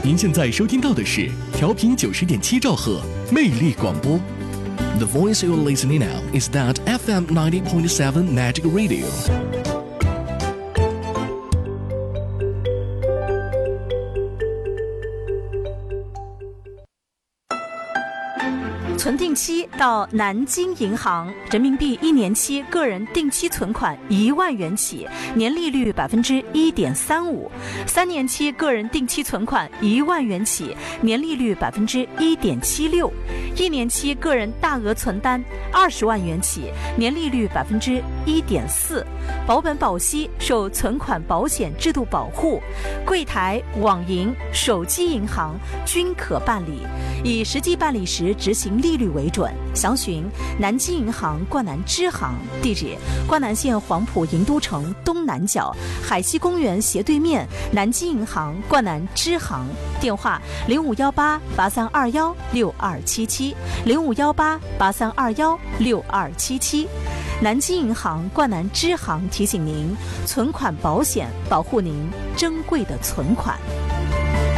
您现在收听到的是调频90.7兆赫魅力广播。The voice you're listening now is that FM 90.7 Magic Radio。 存定期到南京银行，人民币1年期个人定期存款1万元起，年利率1.35%；3年期个人定期存款1万元起，年利率1.76%；1年期个人大额存单20万元起，年利率1.4%。保本保息，受存款保险制度保护，柜台、网银、手机银行均可办理，以实际办理时执行利率为准。详询南京银行冠南支行，地址：冠南县黄埔银都城东南角海西公园斜对面南京银行冠南支行，电话051883216277，051883216277。南京银行冠南支行提醒您：存款保险保护您珍贵的存款。